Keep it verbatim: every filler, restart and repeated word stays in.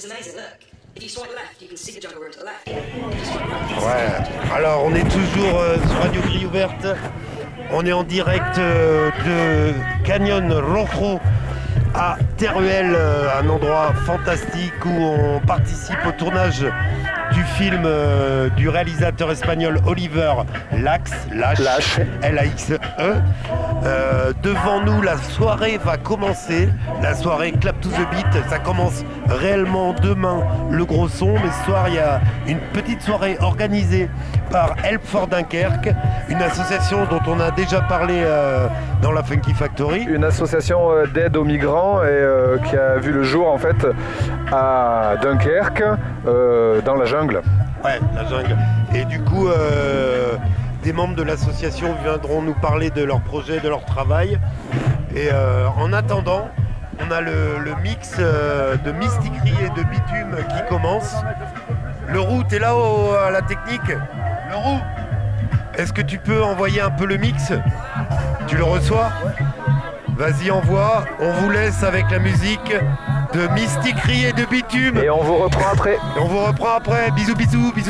Ouais, alors on est toujours euh, sur Radio Grille Ouverte. On est en direct euh, de Canyon Rojo à Teruel, euh, un endroit fantastique où on participe au tournage du film euh, du réalisateur espagnol Oliver Lax, Lax, L A X E. Euh, devant nous, la soirée va commencer. La soirée Clap to the Beat, ça commence réellement demain, le gros son. Mais ce soir, il y a une petite soirée organisée par Help for Dunkerque, une association dont on a déjà parlé euh, dans la Funky Factory. Une association euh, d'aide aux migrants et euh, qui a vu le jour en fait à Dunkerque, euh, dans la jungle. Ouais, la jungle. Et du coup, euh, des membres de l'association viendront nous parler de leur projet, de leur travail. Et euh, en attendant, on a le, le mix euh, de Mystiquerie et de Bitume qui commence. Le Roux, t'es là au, à la technique ? Le Roux, est-ce que tu peux envoyer un peu le mix ? Tu le reçois ? Vas-y, envoie. On vous laisse avec la musique de Mystiquerie et de Bitume. Et on vous reprend après. Et on vous reprend après. Bisous, bisous, bisous.